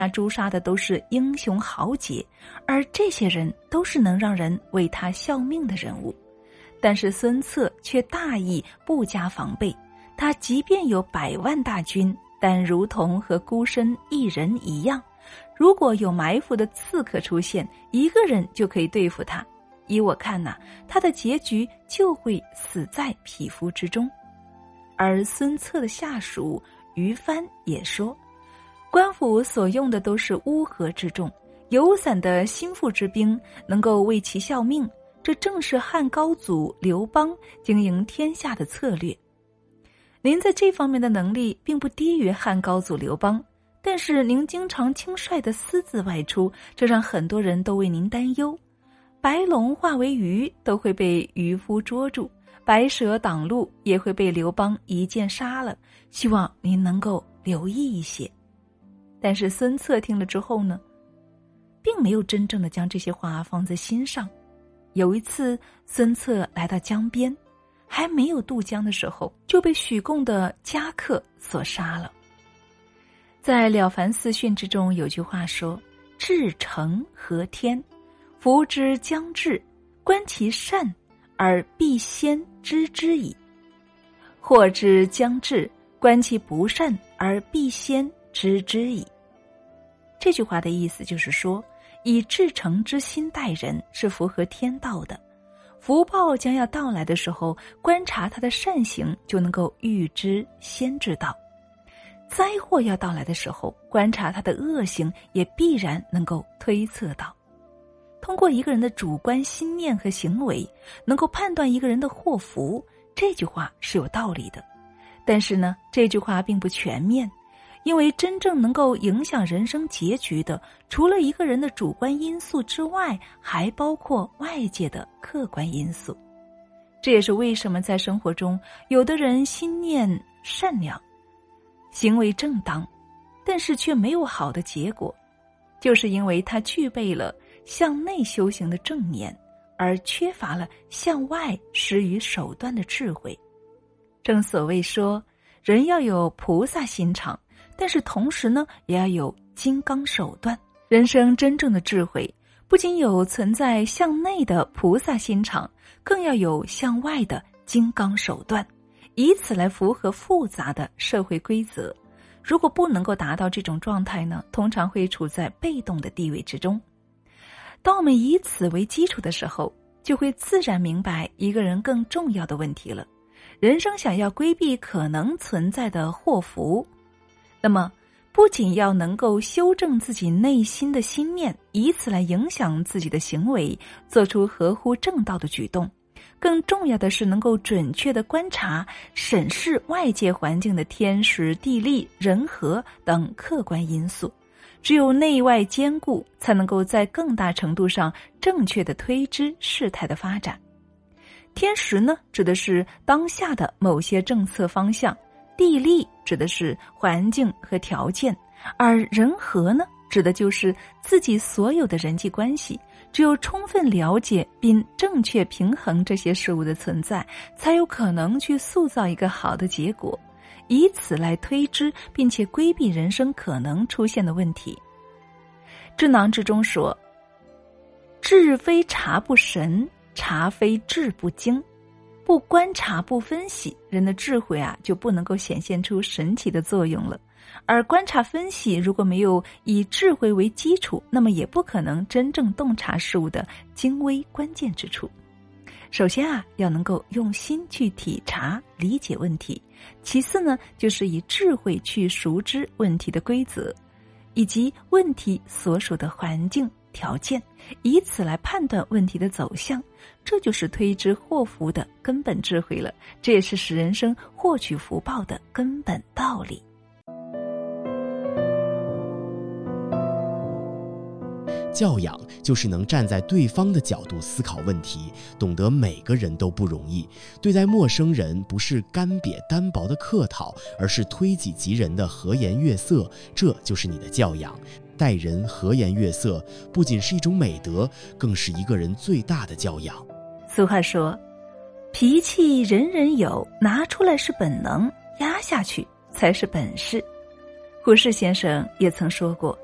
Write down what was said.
那诛杀的都是英雄豪杰，而这些人都是能让人为他效命的人物。但是孙策却大意，不加防备，他即便有100万大军，但如同和孤身一人一样，如果有埋伏的刺客出现，一个人就可以对付他。依我看呐，他的结局就会死在匹夫之中。而孙策的下属于帆也说，官府所用的都是乌合之众，有散的心腹之兵能够为其效命，这正是汉高祖刘邦经营天下的策略。您在这方面的能力并不低于汉高祖刘邦，但是您经常轻率的私自外出，这让很多人都为您担忧。白龙化为鱼都会被渔夫捉住，白蛇挡路也会被刘邦一剑杀了，希望您能够留意一些。但是孙策听了之后呢，并没有真正的将这些话放在心上。有一次孙策来到江边，还没有渡江的时候，就被许贡的家客所杀了。在《了凡四训》之中有句话说，至诚和天，夫之将至，观其善而必先知之矣；或之将至，观其不善而必先知之矣。这句话的意思就是说，以至诚之心待人是符合天道的。福报将要到来的时候，观察他的善行就能够预知先知道；灾祸要到来的时候，观察他的恶行也必然能够推测到。通过一个人的主观心念和行为，能够判断一个人的祸福，这句话是有道理的。但是呢，这句话并不全面，因为真正能够影响人生结局的，除了一个人的主观因素之外，还包括外界的客观因素。这也是为什么在生活中，有的人心念善良，行为正当，但是却没有好的结果，就是因为他具备了向内修行的正念，而缺乏了向外施于手段的智慧。正所谓说，人要有菩萨心肠，但是同时呢，也要有金刚手段。人生真正的智慧，不仅有存在向内的菩萨心肠，更要有向外的金刚手段，以此来符合复杂的社会规则。如果不能够达到这种状态呢，通常会处在被动的地位之中。当我们以此为基础的时候，就会自然明白一个人更重要的问题了。人生想要规避可能存在的祸福，那么不仅要能够修正自己内心的心念，以此来影响自己的行为，做出合乎正道的举动，更重要的是能够准确地观察、审视外界环境的天时、地利、人和等客观因素。只有内外兼顾，才能够在更大程度上正确地推知事态的发展。天时呢，指的是当下的某些政策方向；地利指的是环境和条件；而人和呢，指的就是自己所有的人际关系。只有充分了解并正确平衡这些事物的存在，才有可能去塑造一个好的结果，以此来推知并且规避人生可能出现的问题。智囊之中说，智非察不神，察非智不精。不观察不分析，人的智慧就不能够显现出神奇的作用了。而观察分析如果没有以智慧为基础，那么也不可能真正洞察事物的精微关键之处。首先要能够用心去体察理解问题，其次呢，就是以智慧去熟知问题的规则，以及问题所属的环境条件，以此来判断问题的走向。这就是推知祸福的根本智慧了，这也是使人生获取福报的根本道理。 教养就是能站在对方的角度思考问题，懂得每个人都不容易。对待陌生人，不是干瘪单薄的客套，而是推己及人的和颜悦色，这就是你的教养。待人和颜悦色，不仅是一种美德，更是一个人最大的教养。 俗话说，脾气人人有，拿出来是本能，压下去才是本事。胡适先生也曾说过，